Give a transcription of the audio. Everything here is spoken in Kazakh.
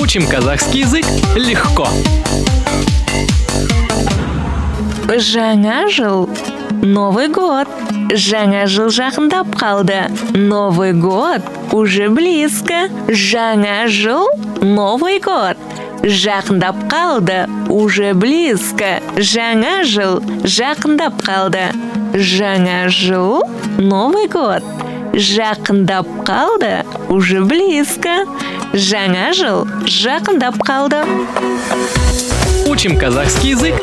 Учим казахский язык легко. Жаңа жыл, Новый год. Жаңа жыл жақындап қалды. Новый год уже близко. Жаңа жыл, Новый год. Жақындап қалды, уже близко. Жаңа жыл жақындап қалды. Жаңа жыл, Новый год. Жақындап қалды, уже близко. Жаңа жыл жақындап қалды. Учим казахский язык